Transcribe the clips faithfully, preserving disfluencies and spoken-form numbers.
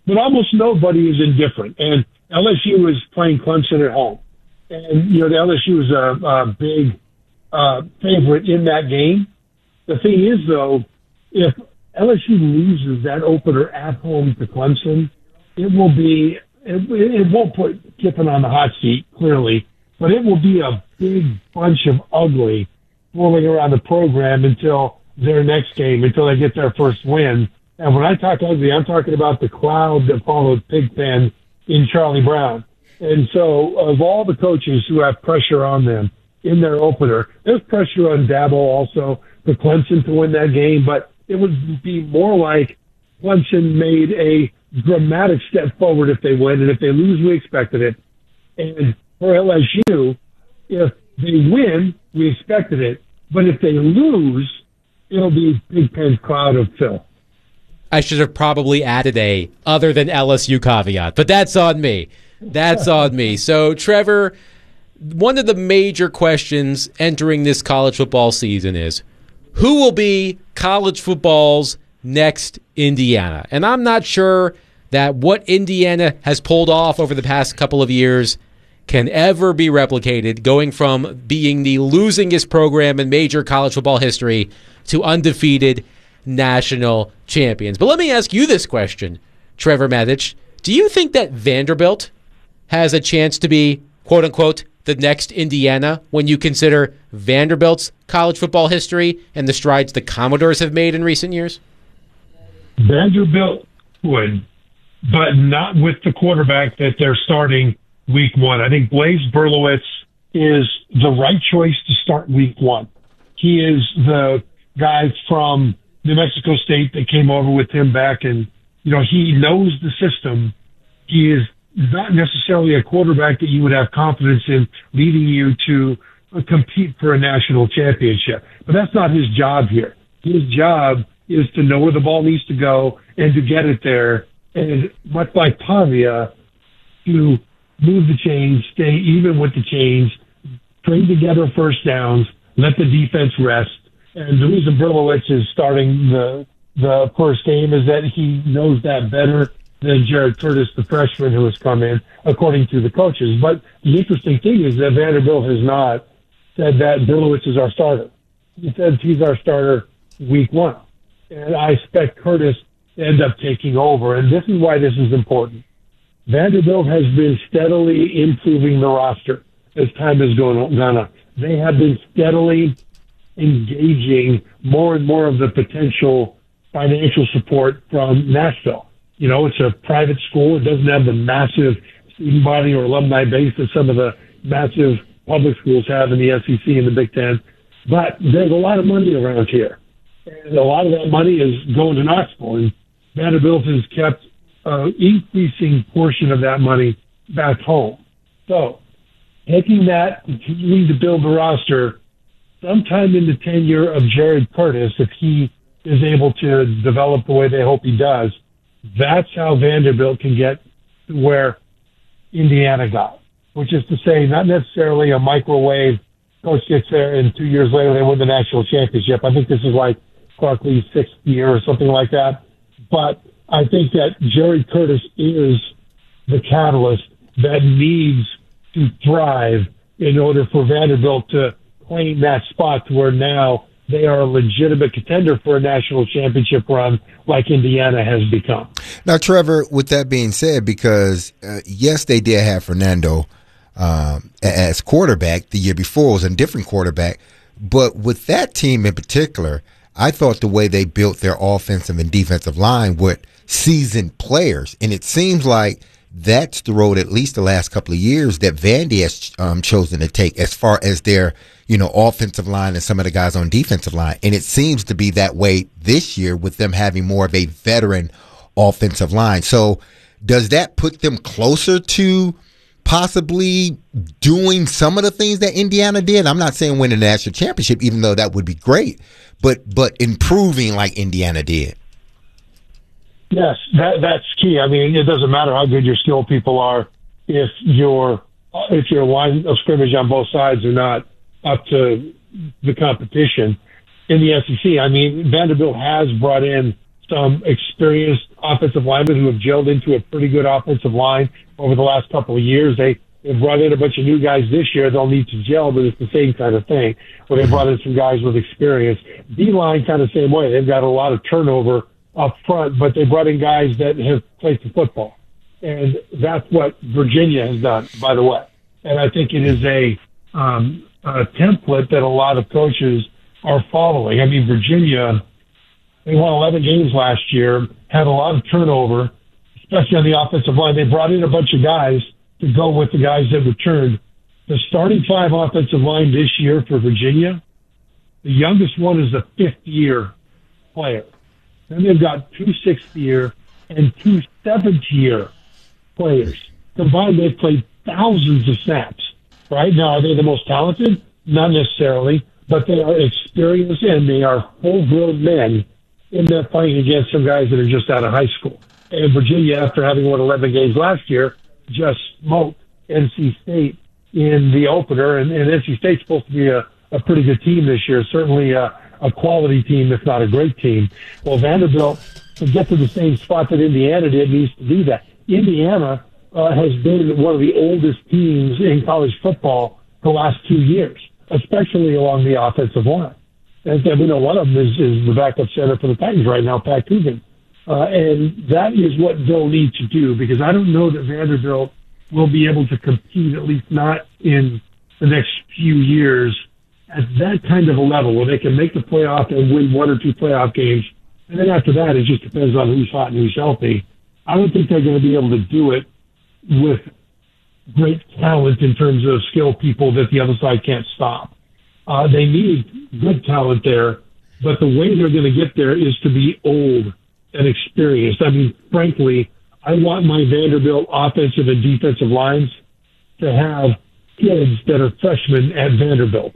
but almost nobody is indifferent. And L S U is playing Clemson at home. And, you know, the L S U is a, a big uh, favorite in that game. The thing is, though, if L S U loses that opener at home to Clemson, it will be, it, it won't put Kiffin on the hot seat, clearly, but it will be a big bunch of ugly swirling around the program until their next game, until they get their first win. And when I talk ugly, I'm talking about the cloud that followed Pigpen in Charlie Brown. And so of all the coaches who have pressure on them in their opener, there's pressure on Dabo also for Clemson to win that game, but it would be more like Clemson made a dramatic step forward if they win, and if they lose, we expected it. And for L S U, if they win, we expected it, but if they lose, it'll be Big Pen's cloud of Phil. I should have probably added a other than L S U caveat, but that's on me. That's on me. So, Trevor, one of the major questions entering this college football season is, who will be college football's next Indiana? And I'm not sure that what Indiana has pulled off over the past couple of years can ever be replicated, going from being the losingest program in major college football history to undefeated national champions. But let me ask you this question, Trevor Matich. Do you think that Vanderbilt has a chance to be, quote-unquote, the next Indiana when you consider Vanderbilt's college football history and the strides the Commodores have made in recent years? Vanderbilt would, but not with the quarterback that they're starting week one. I think Blaise Berlowitz is the right choice to start week one. He is the guy from New Mexico State that came over with him back, and, you know, he knows the system. He is not necessarily a quarterback that you would have confidence in leading you to compete for a national championship. But that's not his job here. His job is to know where the ball needs to go and to get it there. And much like Pavia, to move the chains, stay even with the chains, string together first downs, let the defense rest. And the reason Berlowitz is starting the the first game is that he knows that better than Jared Curtis, the freshman who has come in, according to the coaches. But the interesting thing is that Vanderbilt has not said that Berlowitz is our starter. He says he's our starter week one. And I expect Curtis to end up taking over. And this is why this is important. Vanderbilt has been steadily improving the roster as time has gone on. They have been steadily engaging more and more of the potential financial support from Nashville. You know, it's a private school. It doesn't have the massive student body or alumni base that some of the massive public schools have in the S E C and the Big Ten. But there's a lot of money around here. And a lot of that money is going to Knoxville. And Vanderbilt has kept an increasing portion of that money back home. So taking that, continuing to build the roster, sometime in the tenure of Jared Curtis, if he is able to develop the way they hope he does, that's how Vanderbilt can get to where Indiana got, which is to say not necessarily a microwave coach gets there and two years later they win the national championship. I think this is like Clark Lee's sixth year or something like that. But I think that Jared Curtis is the catalyst that needs to thrive in order for Vanderbilt to claim that spot to where now they are a legitimate contender for a national championship run like Indiana has become. Now, Trevor, with that being said, because, uh, yes, they did have Fernando um, as quarterback. The year before was a different quarterback. But with that team in particular, I thought the way they built their offensive and defensive line with seasoned players. And it seems like that's the road, at least the last couple of years, that Vandy has um, chosen to take as far as their, you know, offensive line and some of the guys on defensive line. And it seems to be that way this year with them having more of a veteran offensive line. So does that put them closer to possibly doing some of the things that Indiana did? I'm not saying win a national championship, even though that would be great, but but improving like Indiana did. Yes, that that's key. I mean, it doesn't matter how good your skill people are if your if your line of scrimmage on both sides are not up to the competition in the S E C. I mean, Vanderbilt has brought in some experienced offensive linemen who have gelled into a pretty good offensive line over the last couple of years. They, they've brought in a bunch of new guys this year. They'll need to gel, but it's the same kind of thing, where they brought in some guys with experience. D-line kind of same way. They've got a lot of turnover up front, but they brought in guys that have played some football. And that's what Virginia has done, by the way. And I think it is a, um, a template that a lot of coaches are following. I mean, Virginia, they won eleven games last year, had a lot of turnover, especially on the offensive line. They brought in a bunch of guys to go with the guys that returned. The starting five offensive line this year for Virginia, the youngest one is a fifth-year player. Then they've got two sixth-year and two seventh-year players. Combined, they've played thousands of snaps. Right now, are they the most talented? Not necessarily, but they are experienced and they are full-grown men in that fighting against some guys that are just out of high school. And Virginia, after having won eleven games last year, just smoked N C State in the opener. And, and N C State's supposed to be a, a pretty good team this year, certainly a, a quality team, if not a great team. Well, Vanderbilt, to get to the same spot that Indiana did, needs to do that. Indiana uh, has been one of the oldest teams in college football the last two years, especially along the offensive line. And we know one of them is, is the backup center for the Titans right now, Pat Coogan. Uh, and that is what they'll need to do, because I don't know that Vanderbilt will be able to compete, at least not in the next few years, at that kind of a level where they can make the playoff and win one or two playoff games. And then after that, it just depends on who's hot and who's healthy. I don't think they're going to be able to do it with great talent in terms of skilled people that the other side can't stop. Uh, they need good talent there, but the way they're going to get there is to be old and experienced. I mean, frankly, I want my Vanderbilt offensive and defensive lines to have kids that are freshmen at Vanderbilt.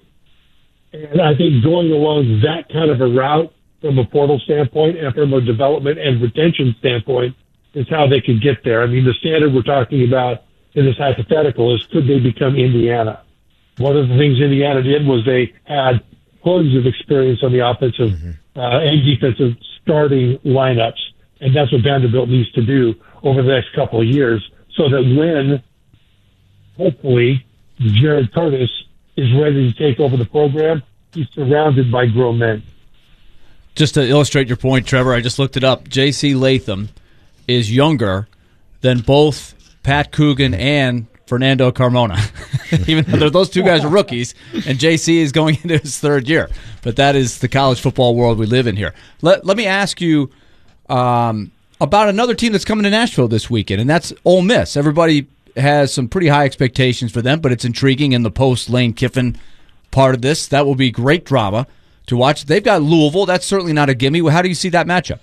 And I think going along that kind of a route from a portal standpoint and from a development and retention standpoint is how they could get there. I mean, the standard we're talking about in this hypothetical is, could they become Indiana? One of the things Indiana did was they had tons of experience on the offensive mm-hmm. uh, and defensive starting lineups, and that's what Vanderbilt needs to do over the next couple of years, so that when, hopefully, Jared Curtis is ready to take over the program, he's surrounded by grown men. Just to illustrate your point, Trevor, I just looked it up. J C Latham is younger than both Pat Coogan and Fernando Carmona. Even though those two guys are rookies, and J C is going into his third year. But that is the college football world we live in here. Let, let me ask you um, about another team that's coming to Nashville this weekend, and that's Ole Miss. Everybody has some pretty high expectations for them, but it's intriguing in the post-Lane Kiffin part of this. That will be great drama to watch. They've got Louisville. That's certainly not a gimme. How do you see that matchup?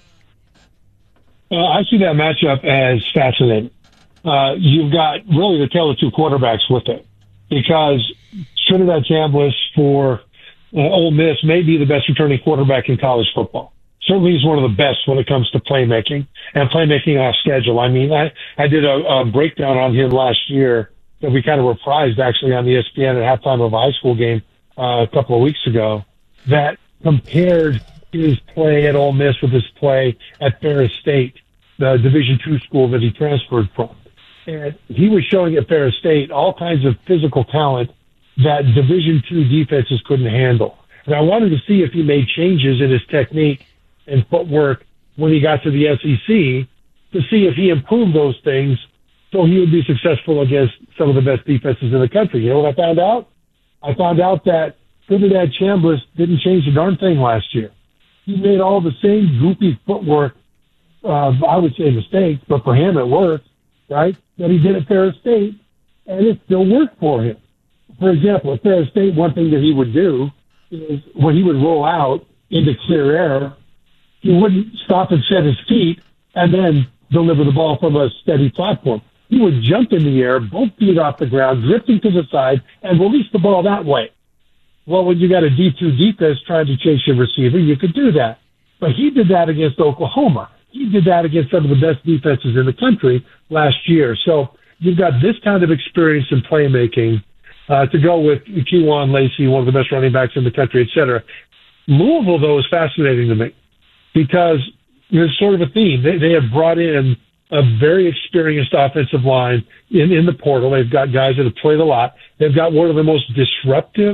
Uh, I see that matchup as fascinating. Uh, you've got really the tale of two quarterbacks with it, because Trinidad Chambliss for uh, Ole Miss may be the best returning quarterback in college football. Certainly he's one of the best when it comes to playmaking and playmaking off schedule. I mean, I, I did a, a breakdown on him last year that we kind of reprised actually on the E S P N at halftime of a high school game uh, a couple of weeks ago, that compared his play at Ole Miss with his play at Ferris State, the Division two school that he transferred from. And he was showing at Ferris State all kinds of physical talent that Division two defenses couldn't handle. And I wanted to see if he made changes in his technique and footwork when he got to the S E C, to see if he improved those things so he would be successful against some of the best defenses in the country. You know what I found out? I found out that Trinidad Chambliss didn't change a darn thing last year. He made all the same goofy footwork, uh, I would say mistakes, but for him it worked, right, that he did at Ferris State, and it still worked for him. For example, at Ferris State, one thing that he would do is when he would roll out into clear air, he wouldn't stop and set his feet and then deliver the ball from a steady platform. He would jump in the air, both feet off the ground, drifting to the side, and release the ball that way. Well, when you got a D two defense trying to chase your receiver, you could do that. But he did that against Oklahoma. He did that against some of the best defenses in the country last year. So you've got this kind of experience in playmaking uh, to go with Kewan Lacey, one of the best running backs in the country, et cetera. Louisville, though, is fascinating to me, because there's sort of a theme. They, they have brought in a very experienced offensive line in, in the portal. They've got guys that have played a lot. They've got one of the most disruptive,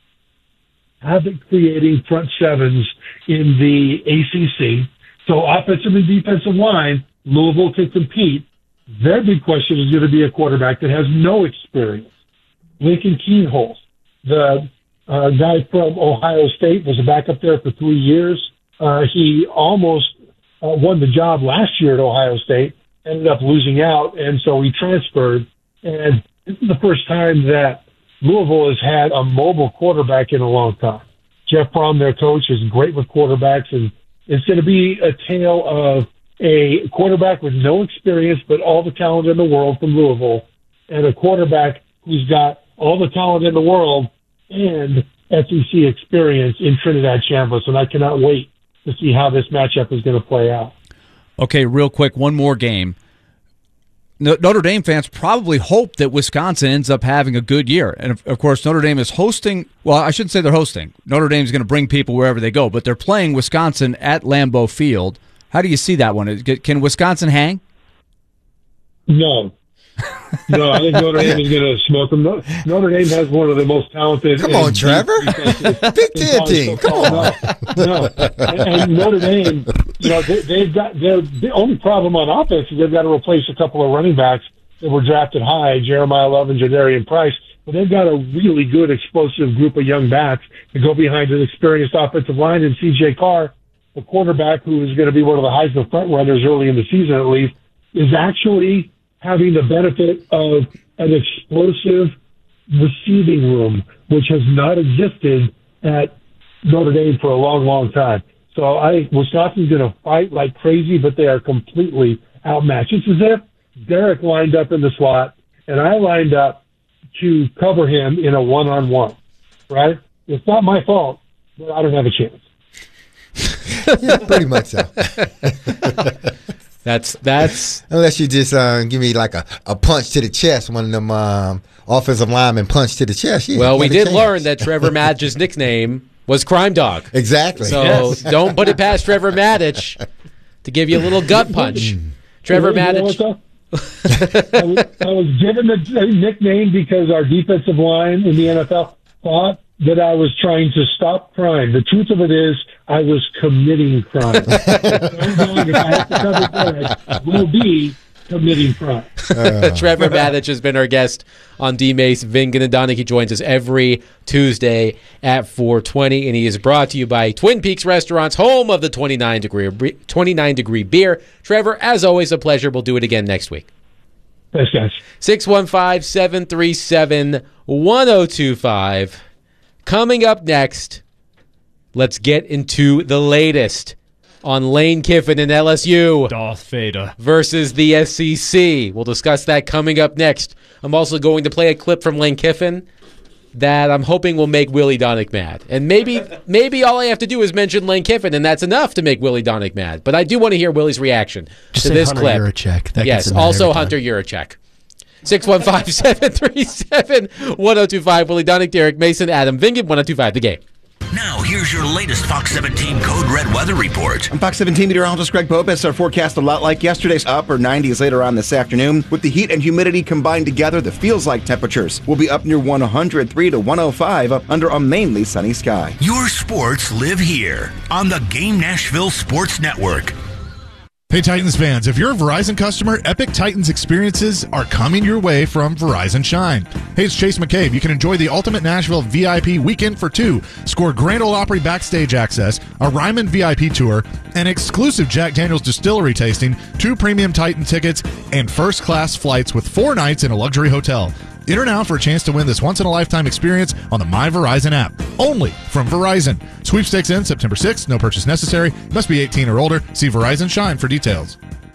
havoc-creating front sevens in the A C C. So offensive and defensive line, Louisville can compete. Their big question is going to be a quarterback that has no experience. Lincoln Keenholz, the uh, guy from Ohio State, was a backup there for three years. Uh, he almost uh, won the job last year at Ohio State, ended up losing out, and so he transferred. And this is the first time that Louisville has had a mobile quarterback in a long time. Jeff Brom, their coach, is great with quarterbacks, and it's going to be a tale of a quarterback with no experience but all the talent in the world from Louisville, and a quarterback who's got all the talent in the world and S E C experience in Trinidad Chambliss, and I cannot wait to see how this matchup is going to play out. Okay, real quick, one more game. Notre Dame fans probably hope that Wisconsin ends up having a good year. And, of, of course, Notre Dame is hosting – well, I shouldn't say they're hosting. Notre Dame is going to bring people wherever they go, but they're playing Wisconsin at Lambeau Field. How do you see that one? Can Wisconsin hang? No. No, I think Notre Dame is going to smoke them. Notre Dame has one of the most talented. Come on, Trevor. Big Ten team. Come on. No, no. And, and Notre Dame, you know, they, they've got their the only problem on offense is they've got to replace a couple of running backs that were drafted high, Jeremiah Love and Jadarian Price. But they've got a really good, explosive group of young backs to go behind an experienced offensive line, and C J Carr, the quarterback who is going to be one of the Heisman front runners early in the season at least, is actually having the benefit of an explosive receiving room, which has not existed at Notre Dame for a long, long time. So I Wisconsin's going to fight like crazy, but they are completely outmatched. It's as if Derek lined up in the slot and I lined up to cover him in a one-on-one, right? It's not my fault, but I don't have a chance. Yeah, pretty much so. That's that's unless you just uh, give me like a, a punch to the chest, one of them um, offensive linemen punch to the chest. Yeah, well, we did chance. learn that Trevor Matich' nickname was Crime Dog. Exactly. So yes. Don't put it past Trevor Matich to give you a little gut punch. Trevor Matich. I, was, I was given the nickname because our defensive line in the N F L thought that I was trying to stop crime. The truth of it is I was committing crime. If I have to cover Derek, will be committing crime. Uh. Trevor Matich has been our guest on D-Mace. Vin Gnadonic, he joins us every Tuesday at four twenty, and he is brought to you by Twin Peaks Restaurants, home of the twenty-nine degree beer. Trevor, as always, a pleasure. We'll do it again next week. Thanks, guys. six one five, seven three seven, one zero two five. Coming up next, let's get into the latest on Lane Kiffin and L S U. Darth Vader. Versus the S E C. We'll discuss that coming up next. I'm also going to play a clip from Lane Kiffin that I'm hoping will make Willie Donick mad. And maybe maybe all I have to do is mention Lane Kiffin, and that's enough to make Willie Donick mad. But I do want to hear Willie's reaction Just to say this Hunter clip. Yurachek. That Yes, gets him mad also every time. Hunter Yurachek. six one five, seven three seven, one zero two five. Willie Donick, Derek Mason, Adam Vingan, one zero two five, the game. Now, here's your latest Fox seventeen Code Red weather report. I'm Fox seventeen meteorologist Greg Popis. Our forecast a lot like yesterday's, upper nineties later on this afternoon. With the heat and humidity combined together, the feels-like temperatures will be up near one hundred three to one oh five under a mainly sunny sky. Your sports live here on the Game Nashville Sports Network. Hey Titans fans, if you're a Verizon customer, Epic Titans experiences are coming your way from Verizon Shine. Hey, it's Chase McCabe. You can enjoy the Ultimate Nashville V I P Weekend for Two, score Grand Ole Opry backstage access, a Ryman V I P tour, an exclusive Jack Daniels distillery tasting, two premium Titan tickets, and first-class flights with four nights in a luxury hotel. Enter now for a chance to win this once-in-a-lifetime experience on the My Verizon app, only from Verizon. Sweepstakes ends September sixth. No purchase necessary. Must be eighteen or older. See Verizon Shine for details.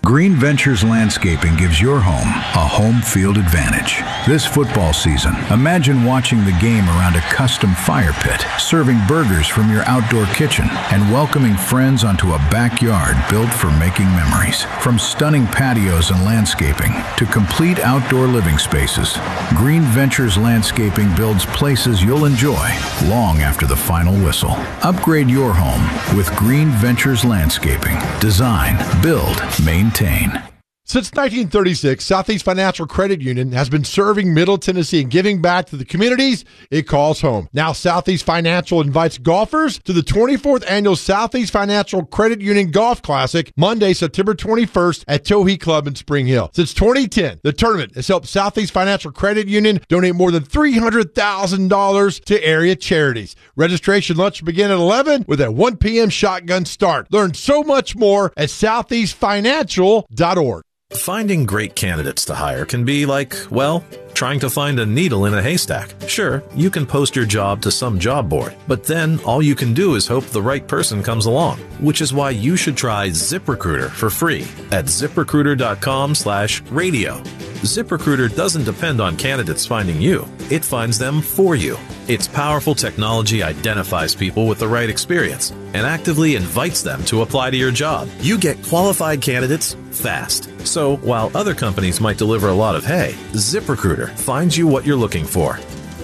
Green Ventures Landscaping gives your home a home field advantage. This football season, imagine watching the game around a custom fire pit, serving burgers from your outdoor kitchen, and welcoming friends onto a backyard built for making memories. From stunning patios and landscaping to complete outdoor living spaces, Green Ventures Landscaping builds places you'll enjoy long after the final whistle. Upgrade your home with Green Ventures Landscaping. Design, build, maintain. Since nineteen thirty-six, Southeast Financial Credit Union has been serving Middle Tennessee and giving back to the communities it calls home. Now, Southeast Financial invites golfers to the twenty-fourth Annual Southeast Financial Credit Union Golf Classic, Monday, September twenty-first at Towhee Club in Spring Hill. Since twenty ten, the tournament has helped Southeast Financial Credit Union donate more than three hundred thousand dollars to area charities. Registration lunch begin at eleven with a one p.m. shotgun start. Learn so much more at southeast financial dot org. Finding great candidates to hire can be like, well, trying to find a needle in a haystack. Sure, you can post your job to some job board, but then all you can do is hope the right person comes along, which is why you should try ZipRecruiter for free at ZipRecruiter.com slash radio. ZipRecruiter doesn't depend on candidates finding you. It finds them for you. Its powerful technology identifies people with the right experience and actively invites them to apply to your job. You get qualified candidates fast. So while other companies might deliver a lot of hay, ZipRecruiter finds you what you're looking for.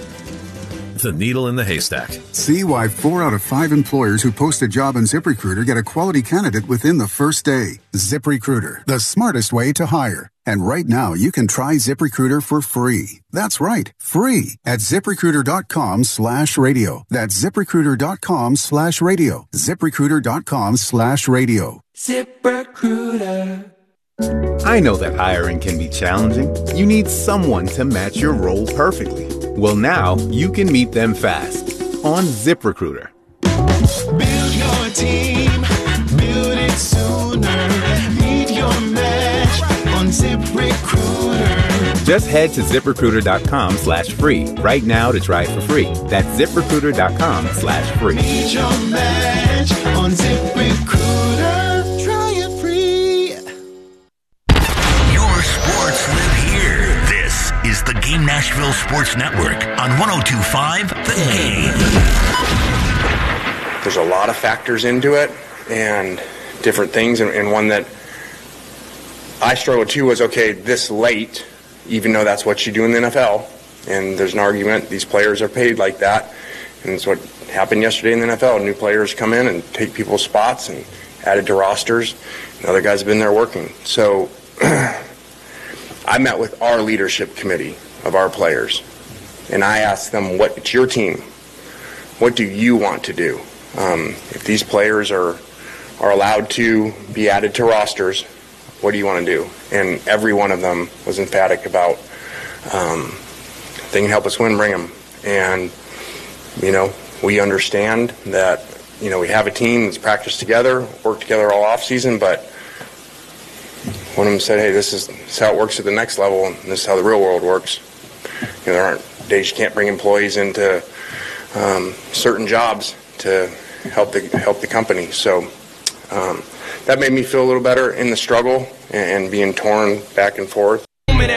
The needle in the haystack. See why four out of five employers who post a job on ZipRecruiter get a quality candidate within the first day. ZipRecruiter, the smartest way to hire. And right now, you can try ZipRecruiter for free. That's right, free at ZipRecruiter.com slash radio. That's ZipRecruiter.com slash radio. ZipRecruiter.com slash radio. ZipRecruiter. I know that hiring can be challenging. You need someone to match your role perfectly. Well, now you can meet them fast on ZipRecruiter. Build your team, build it sooner. Meet your match on ZipRecruiter. Just head to ZipRecruiter.com slash free right now to try it for free. That's ZipRecruiter.com slash free. Meet your match on ZipRecruiter. Try it free. Your sports live here. This is the Game Nashville Sports Network on one oh two point five The Game. There's a lot of factors into it and different things, and, and one that I struggled too was, okay, this late, even though that's what you do in the N F L, and there's an argument, these players are paid like that, and it's what happened yesterday in the N F L. New players come in and take people's spots and added to rosters, and other guys have been there working. So I met with our leadership committee of our players, and I asked them, what, it's your team, what do you want to do? Um, if these players are are allowed to be added to rosters, what do you want to do? And every one of them was emphatic about, um, if they can help us win, bring them. And, you know, we understand that, you know, we have a team that's practiced together, worked together all off season, but one of them said, hey, this is, this is how it works at the next level, and this is how the real world works. You know, there aren't days you can't bring employees into um, certain jobs to help the help the company. So um, that made me feel a little better in the struggle and, and being torn back and forth.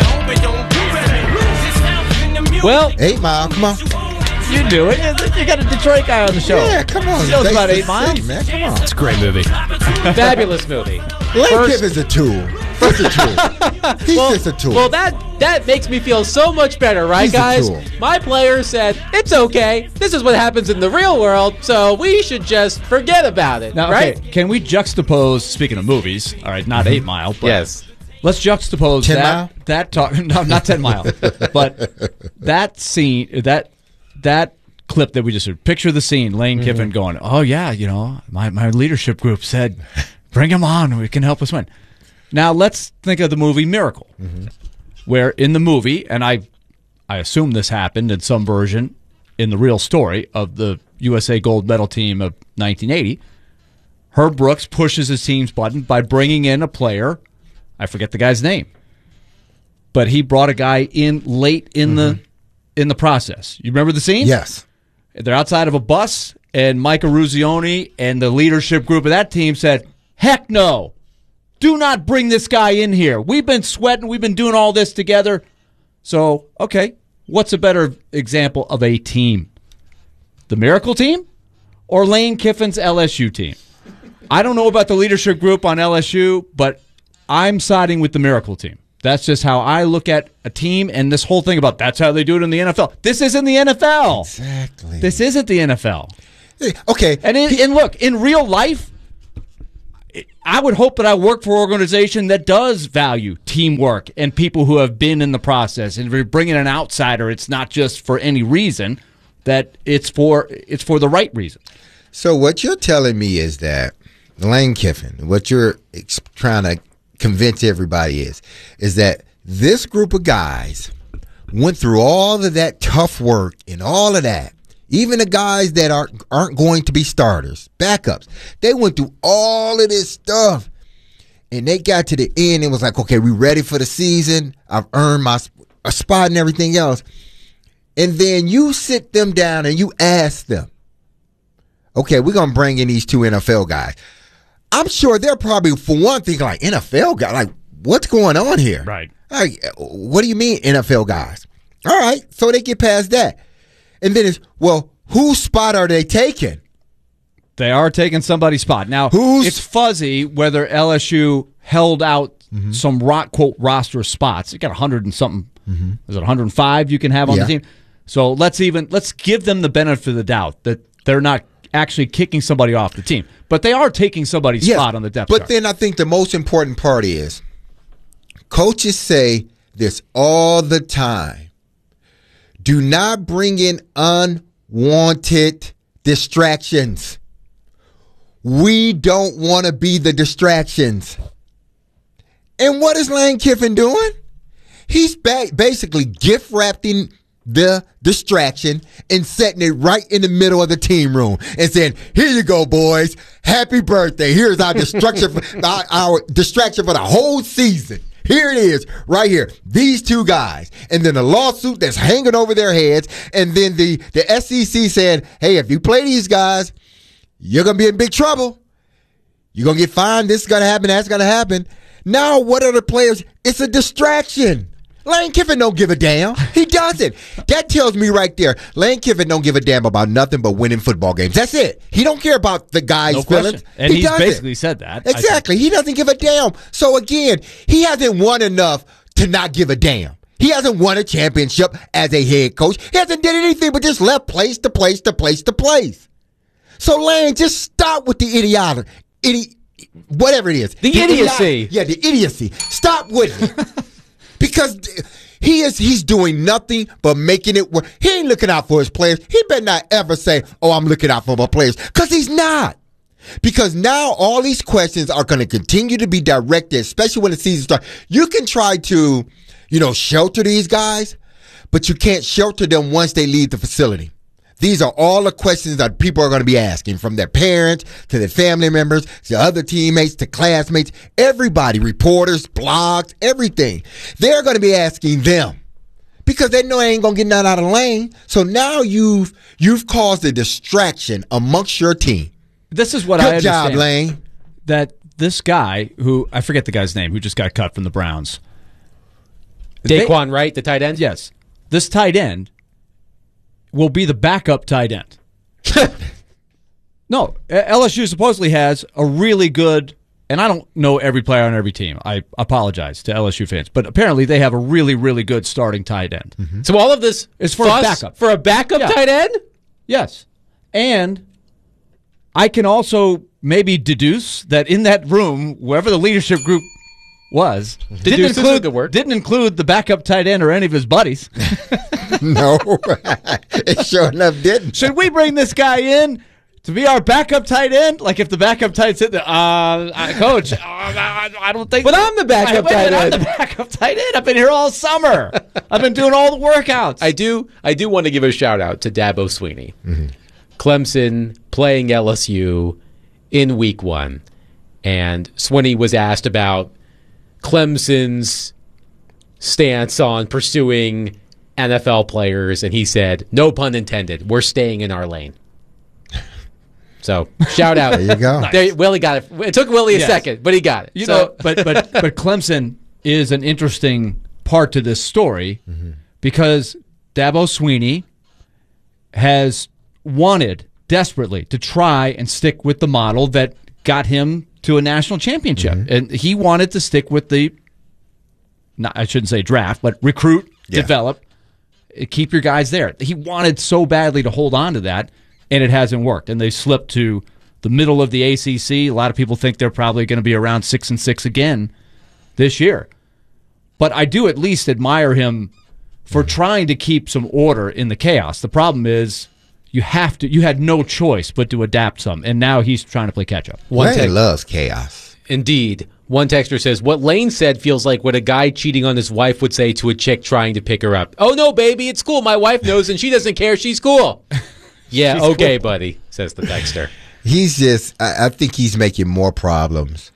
Well, Eight Mile, come on. You do it. You got a Detroit guy on the show. Yeah, come on. He knows That's about the Eight Mile. city, man. Come on. It's a great movie. Fabulous movie. Lane First- Kiff is a tool. He's a tool. He's well, just a tool. Well, that that makes me feel so much better, right, He's a guys? tool. My players said, it's okay. This is what happens in the real world, so we should just forget about it, Now, right? okay, can we juxtapose, speaking of movies, all right, not Eight Mile, but Yes. let's juxtapose Ten that, Mile? that talk, no, not Ten Mile, but that scene, that that clip that we just heard, picture the scene, Lane Kiffin going, oh yeah, you know, my, my leadership group said, bring him on, we can help us win. Now let's think of the movie Miracle, where in the movie, and I I assume this happened in some version in the real story of the U S A gold medal team of nineteen eighty, Herb Brooks pushes his team's button by bringing in a player, I forget the guy's name, but he brought a guy in late in the in the process. You remember the scene? Yes. They're outside of a bus, and Mike Eruzione and the leadership group of that team said, heck no. Do not bring this guy in here. We've been sweating. We've been doing all this together. So, okay, what's a better example of a team? The Miracle team or Lane Kiffin's L S U team? I don't know about the leadership group on L S U, but I'm siding with the Miracle team. That's just how I look at a team, and this whole thing about that's how they do it in the N F L. This isn't the N F L. Exactly. This isn't the N F L. Okay. And, in, and look, in real life, I would hope that I work for an organization that does value teamwork and people who have been in the process. And if you're bringing an outsider, it's not just for any reason, that it's for it's for the right reason. So what you're telling me is that Lane Kiffin, what you're ex- trying to convince everybody is, is that this group of guys went through all of that tough work and all of that. Even the guys that aren't, aren't going to be starters, backups, they went through all of this stuff. And they got to the end and was like, okay, we ready for the season. I've earned my a spot and everything else. And then you sit them down and you ask them, okay, we're going to bring in these two N F L guys. I'm sure they're probably, for one thing, like, N F L guys? Like, what's going on here? Right. Like, what do you mean N F L guys? All right, so they get past that. And then it's, well, whose spot are they taking? They are taking somebody's spot. Now, Who's, it's fuzzy whether L S U held out mm-hmm. some rock, quote, roster spots. It got one hundred and something. Mm-hmm. Is it one hundred five you can have on yeah. the team? So let's even let's give them the benefit of the doubt that they're not actually kicking somebody off the team. But they are taking somebody's yes, spot on the depth But chart. then I think the most important part is coaches say this all the time. Do not bring in unwanted distractions. We don't want to be the distractions. And what is Lane Kiffin doing? He's ba- basically gift wrapping the distraction and setting it right in the middle of the team room and saying, here you go, boys. Happy birthday. Here's our distraction for, our, our distraction for the whole season. Here it is, right here. These two guys. And then the lawsuit that's hanging over their heads. And then the, the S E C said, hey, if you play these guys, you're going to be in big trouble. You're going to get fined. This is going to happen. That's going to happen. Now, what are the players? It's a distraction. Lane Kiffin don't give a damn. He doesn't. That tells me right there, Lane Kiffin don't give a damn about nothing but winning football games. That's it. He don't care about the guy's no feelings. Question. And he he's doesn't. basically said that. Exactly. He doesn't give a damn. So again, he hasn't won enough to not give a damn. He hasn't won a championship as a head coach. He hasn't did anything but just left place to place to place to place. So Lane, just stop with the idiotic, idi- whatever it is. The, the idiocy. Idiot- yeah, the idiocy. Stop with it. Because he is he's doing nothing but making it work. He ain't looking out for his players. He better not ever say, oh, I'm looking out for my players. Because he's not. Because now all these questions are going to continue to be directed, especially when the season starts. You can try to, you know, shelter these guys, but you can't shelter them once they leave the facility. These are all the questions that people are going to be asking, from their parents to their family members to other teammates to classmates, everybody, reporters, blogs, everything. They're going to be asking them because they know they ain't going to get nothing out of Lane. So now you've you've caused a distraction amongst your team. This is what Good I understand. job, Lane. That this guy, who, I forget the guy's name, who just got cut from the Browns. Daquan they, Wright, the tight end? Yes. This tight end will be the backup tight end. No, L S U supposedly has a really good, and I don't know every player on every team. I apologize to L S U fans, but apparently they have a really, really good starting tight end. Mm-hmm. So all of this is for fuss a backup. For a backup yeah. tight end? Yes. And I can also maybe deduce that in that room, wherever the leadership group was, didn't include, good word. didn't include the backup tight end or any of his buddies. No, it sure enough didn't. Should we bring this guy in to be our backup tight end? Like if the backup tight end, uh, uh, coach, uh, I, I don't think. But I'm the backup I, tight I'm end. the backup tight end. I've been here all summer. I've been doing all the workouts. I do. I do want to give a shout out to Dabo Sweeney, mm-hmm. Clemson playing L S U in week one, and Sweeney was asked about Clemson's stance on pursuing N F L players, and he said, no pun intended, we're staying in our lane. So shout out. There you go. Nice. There, Willie got it. It took Willie a Yes. second, but he got it. You So- know, but but but Clemson is an interesting part to this story Mm-hmm. because Dabo Swinney has wanted desperately to try and stick with the model that got him to a national championship, Mm-hmm. and he wanted to stick with the. Not, I shouldn't say draft, but recruit, Yeah. develop, keep your guys there. He wanted so badly to hold on to that, and it hasn't worked. And they slipped to the middle of the A C C. A lot of people think they're probably going to be around six and six again this year. But I do at least admire him for trying to keep some order in the chaos. The problem is you have to. You had no choice but to adapt some, and now he's trying to play catch up. One Wayne tech- loves chaos. Indeed. One texter says, what Lane said feels like what a guy cheating on his wife would say to a chick trying to pick her up. Oh, no, baby, it's cool. My wife knows, and she doesn't care. She's cool. Yeah, She's okay, cool. buddy, says the texter. He's just, I, I think he's making more problems.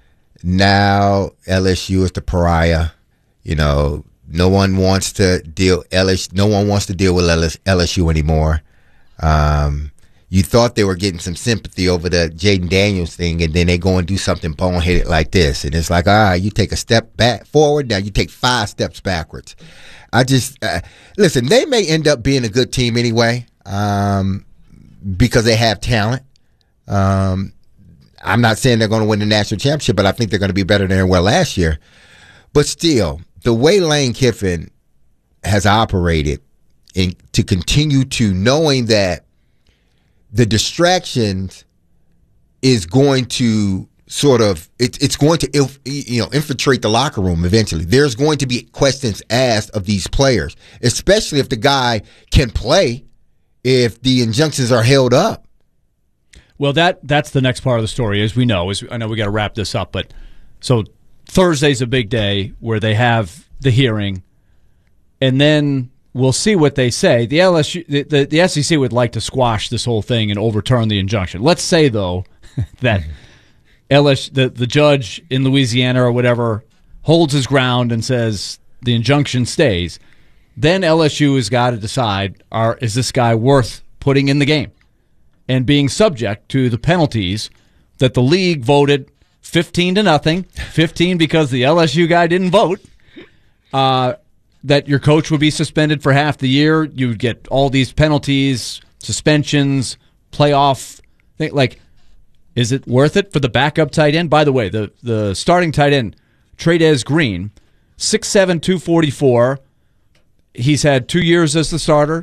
Now L S U is the pariah. You know, no one wants to deal L S U, no one wants to deal with L S, L S U anymore. Um, you thought they were getting some sympathy over the Jaden Daniels thing, and then they go and do something boneheaded like this. And it's like, all right, you take a step back forward, now you take five steps backwards. I just, uh, listen, they may end up being a good team anyway, um, because they have talent. Um, I'm not saying they're going to win the national championship, but I think they're going to be better than they were last year. But still, the way Lane Kiffin has operated and to continue to knowing that the distractions is going to sort of it, it's going to inf, you know infiltrate the locker room eventually. There's going to be questions asked of these players, especially if the guy can play, if the injunctions are held up. Well, that that's the next part of the story, as we know. As I know we got to wrap this up, but so Thursday's a big day where they have the hearing, and then we'll see what they say. The L S U, the, the, the S E C would like to squash this whole thing and overturn the injunction. Let's say though that L S U, the the judge in Louisiana or whatever holds his ground and says the injunction stays. Then L S U has got to decide: are is this guy worth putting in the game and being subject to the penalties that the league voted fifteen to nothing, fifteen because the L S U guy didn't vote. Uh, that your coach would be suspended for half the year. You would get all these penalties, suspensions, playoff thing. Like, is it worth it for the backup tight end? By the way, the, the starting tight end, Trey'Dez Green, six seven, two forty-four. He's had two years as the starter.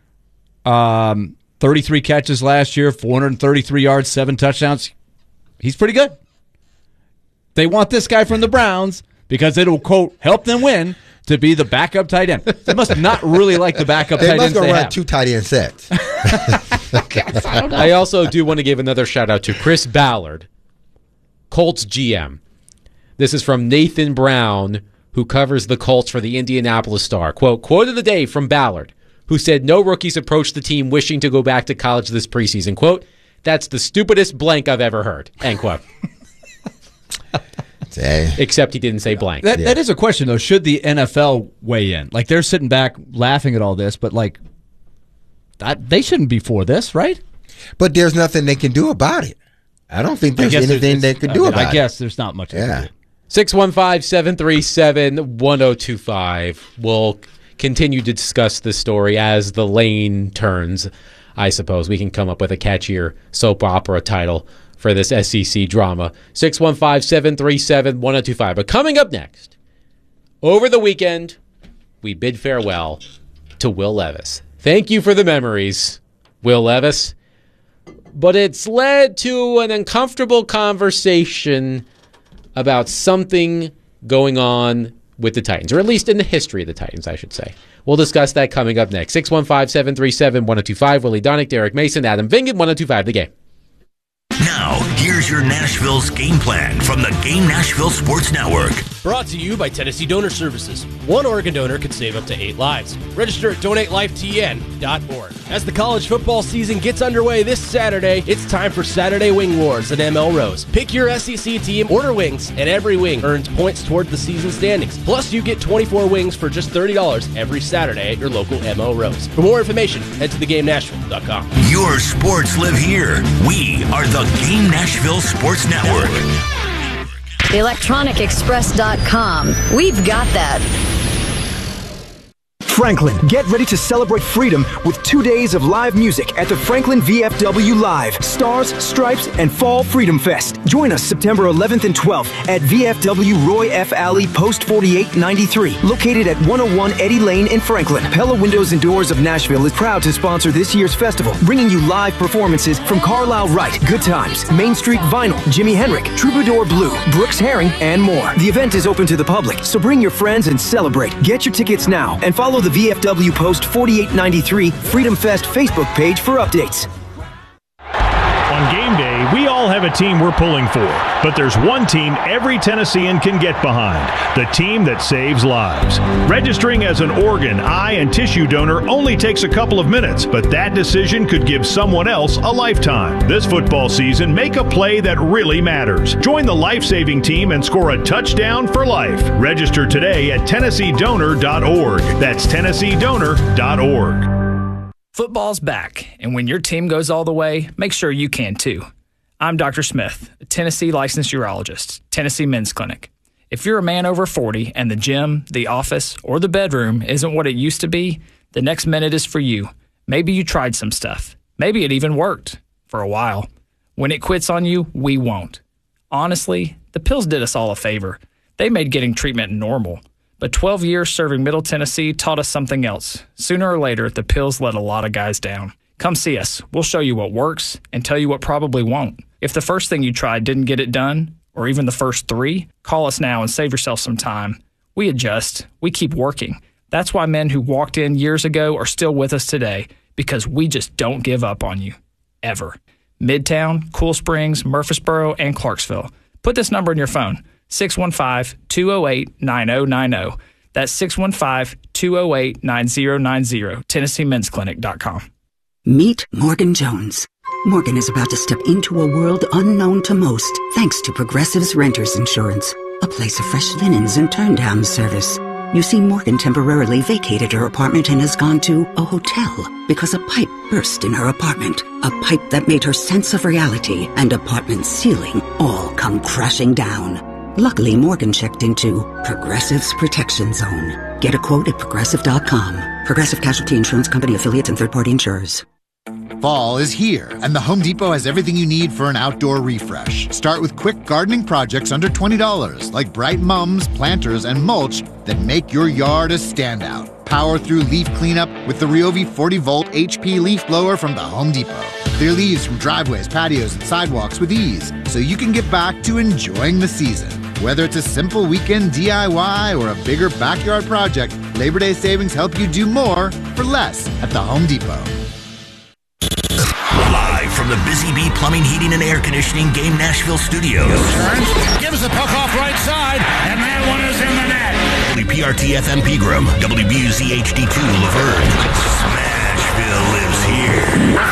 Um, thirty-three catches last year, four hundred thirty-three yards, seven touchdowns. He's pretty good. They want this guy from the Browns because it'll, quote, help them win to be the backup tight end. They must not really like the backup They tight must ends go they run have. two tight end sets. I also do want to give another shout out to Chris Ballard, Colts G M. This is from Nathan Brown, who covers the Colts for the Indianapolis Star. Quote, quote of the day from Ballard, who said no rookies approached the team wishing to go back to college this preseason. Quote, that's the stupidest blank I've ever heard. End quote. Except he didn't say blank. That, that is a question, though. Should the N F L weigh in? Like, they're sitting back laughing at all this, but, like, that, they shouldn't be for this, right? But there's nothing they can do about it. I don't think there's I guess anything they it's- could I do mean, about it. I guess there's not much. Yeah. six one five, seven three seven, one oh two five. We'll continue to discuss this story as the lane turns. I suppose we can come up with a catchier soap opera title for this S E C drama. six one five, seven three seven, one oh two five. But coming up next, over the weekend, we bid farewell to Will Levis. Thank you for the memories, Will Levis. But it's led to an uncomfortable conversation about something going on with the Titans, or at least in the history of the Titans, I should say. We'll discuss that coming up next. six one five, seven three seven, one oh two five. Willie Donick, Derek Mason, Adam Vingan, one oh two five, The Game. Now, Now, here's your Nashville's game plan from the Game Nashville Sports Network. Brought to you by Tennessee Donor Services. One organ donor could save up to eight lives. Register at donate life t n dot org. As the college football season gets underway this Saturday, it's time for Saturday Wing Wars at M L Rose. Pick your S E C team, order wings, and every wing earns points toward the season standings. Plus, you get twenty-four wings for just thirty dollars every Saturday at your local M L Rose. For more information, head to the game nashville dot com. Your sports live here. We are the Game Nashville Sports Network. electronic express dot com. We've got that. Franklin, get ready to celebrate freedom with two days of live music at the Franklin V F W Live, Stars, Stripes, and Fall Freedom Fest. Join us September eleventh and twelfth at V F W Roy F. Alley, Post forty-eight ninety-three, located at one oh one Eddie Lane in Franklin. Pella Windows and Doors of Nashville is proud to sponsor this year's festival, bringing you live performances from Carlisle Wright, Good Times, Main Street Vinyl, Jimi Hendrix, Troubadour Blue, Brooks Herring, and more. The event is open to the public, so bring your friends and celebrate. Get your tickets now and follow the V F W Post forty-eight ninety-three Freedom Fest Facebook page for updates. On game day, we all have a team we're pulling for, but there's one team every Tennessean can get behind, the team that saves lives. Registering as an organ, eye, and tissue donor only takes a couple of minutes, but that decision could give someone else a lifetime. This football season, make a play that really matters. Join the life-saving team and score a touchdown for life. Register today at tennessee donor dot org. That's tennessee donor dot org. Football's back, and when your team goes all the way, make sure you can too. I'm Doctor Smith, a Tennessee licensed urologist, Tennessee Men's Clinic. If you're a man over forty and the gym, the office, or the bedroom isn't what it used to be, the next minute is for you. Maybe you tried some stuff. Maybe it even worked for a while. When it quits on you, we won't. Honestly, the pills did us all a favor. They made getting treatment normal. But twelve years serving Middle Tennessee taught us something else. Sooner or later, the pills let a lot of guys down. Come see us. We'll show you what works and tell you what probably won't. If the first thing you tried didn't get it done, or even the first three, call us now and save yourself some time. We adjust. We keep working. That's why men who walked in years ago are still with us today, because we just don't give up on you. Ever. Midtown, Cool Springs, Murfreesboro, and Clarksville. Put this number in your phone. six one five, two oh eight, nine oh nine oh. That's six one five, two oh eight, nine oh nine oh. Tennessee Men's Clinic dot com. Meet Morgan Jones. Morgan is about to step into a world unknown to most, thanks to Progressive's Renters Insurance, a place of fresh linens and turn-down service. You see, Morgan temporarily vacated her apartment and has gone to a hotel because a pipe burst in her apartment. A pipe that made her sense of reality and apartment ceiling all come crashing down. Luckily, Morgan checked into Progressive's Protection Zone. Get a quote at progressive dot com. Progressive Casualty Insurance Company affiliates and third-party insurers. Fall is here, and the Home Depot has everything you need for an outdoor refresh. Start with quick gardening projects under twenty dollars, like bright mums, planters, and mulch that make your yard a standout. Power through leaf cleanup with the Ryobi forty volt H P leaf blower from the Home Depot. Clear leaves from driveways, patios, and sidewalks with ease, so you can get back to enjoying the season. Whether it's a simple weekend D I Y or a bigger backyard project, Labor Day savings help you do more for less at the Home Depot. Live from the Busy Bee Plumbing, Heating, and Air Conditioning Game Nashville studios. Gives the puck off right side, and that one is in the net. W P R T F M Pegram, W B U Z H D two Laverne. Smashville lives here.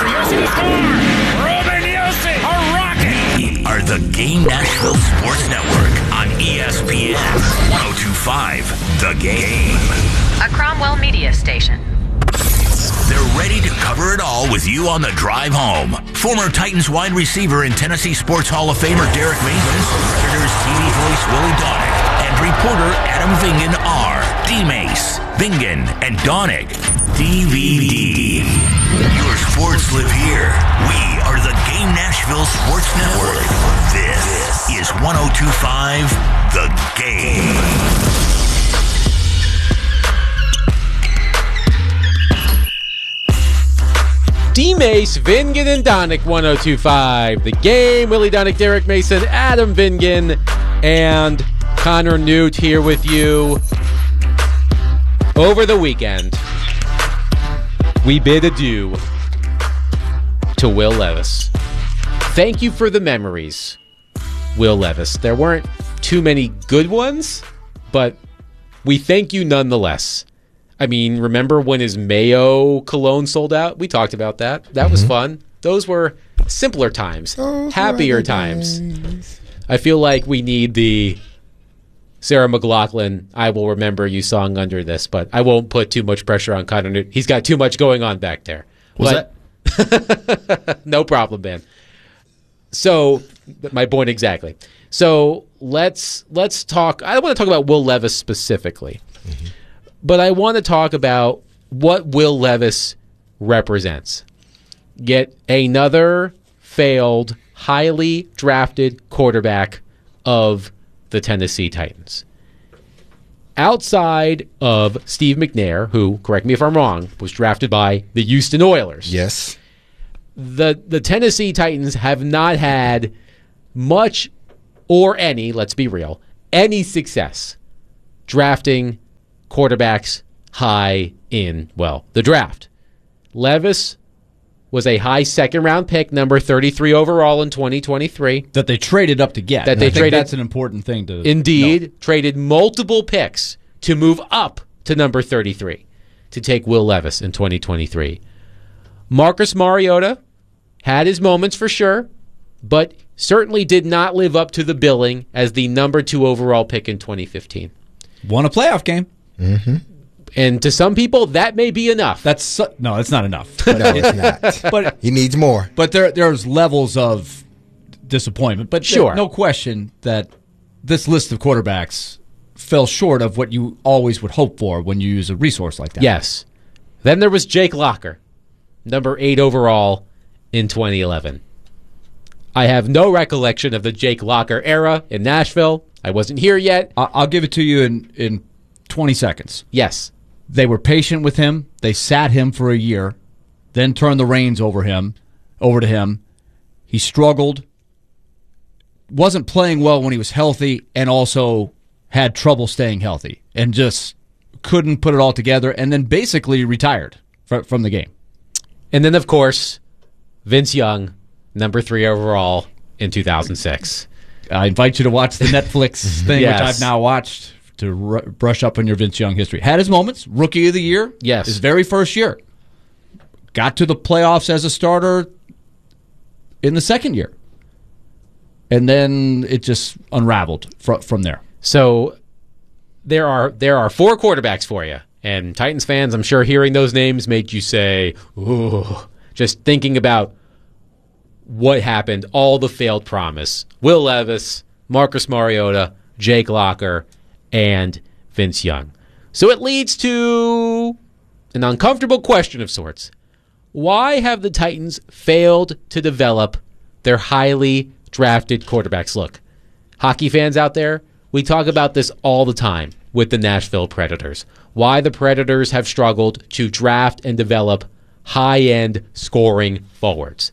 Ruben Yossi, a rocket. We are the Game Nashville Sports Network on E S P N one oh two point five The Game. A Cromwell media station. They're ready to cover it all with you on the drive home. Former Titans wide receiver and Tennessee Sports Hall of Famer Derek Mason, Predators T V voice Willie Donick, and reporter Adam Vingan are D-Mace, Vingan, and Donick. D V D. Your sports live here. We are the Game Nashville Sports Network. This is one oh two point five The Game. D-Mace, Vingan, and Donick, one oh two point five The Game. Willie Donick, Derek Mason, Adam Vingan, and Connor Newt here with you. Over the weekend, we bid adieu to Will Levis. thank you for the memories, Will Levis. There weren't too many good ones, but we thank you nonetheless. I mean, remember when his Mayo cologne sold out? We talked about that. That mm-hmm. was fun. Those were simpler times, Those happier times. Days. I feel like we need the Sarah McLachlan, I Will Remember You song under this, but I won't put too much pressure on Connor Newton. He's got too much going on back there. Was but, that? No problem, man. So, my point exactly. So, let's let's talk. I don't want to talk about Will Levis specifically, mm-hmm. but I want to talk about what Will Levis represents. Yet another failed, highly drafted quarterback of the Tennessee Titans. Outside of Steve McNair, who, correct me if I'm wrong, was drafted by the Houston Oilers. Yes. The the Tennessee Titans have not had much or any, let's be real, any success drafting quarterbacks high in, well, the draft. Levis was a high second-round pick, number thirty-three overall in twenty twenty-three. That they traded up to get. That they I think traded. That's an important thing to Indeed. note. Traded multiple picks to move up to number thirty-three to take Will Levis in twenty twenty-three. Marcus Mariota had his moments for sure, but certainly did not live up to the billing as the number two overall pick in twenty fifteen. Won a playoff game. Mm-hmm. And to some people, that may be enough. That's so, no, that's not enough. No, it's not. But he needs more. But there, there's levels of disappointment. But sure, no question that this list of quarterbacks fell short of what you always would hope for when you use a resource like that. Yes. Then there was Jake Locker, number eight overall in twenty eleven. I have no recollection of the Jake Locker era in Nashville. I wasn't here yet. I'll give it to you in, in twenty seconds. Yes. They were patient with him. They sat him for a year, then turned the reins over him, over to him. He struggled, wasn't playing well when he was healthy, and also had trouble staying healthy, and just couldn't put it all together, and then basically retired fr- from the game. And then, of course, Vince Young, number three overall in two thousand six. I invite you to watch the Netflix thing, Yes. which I've now watched, to r- brush up on your Vince Young history. Had his moments. Rookie of the year. Yes. His very first year. Got to the playoffs as a starter in the second year. And then it just unraveled fr- from there. So there are there are four quarterbacks for you. And Titans fans, I'm sure hearing those names made you say, ooh, just thinking about what happened, all the failed promise. Will Levis, Marcus Mariota, Jake Locker, and Vince Young. So it leads to an uncomfortable question of sorts. Why have the Titans failed to develop their highly drafted quarterbacks? Look, hockey fans out there, we talk about this all the time with the Nashville Predators. Why the Predators have struggled to draft and develop high-end scoring forwards.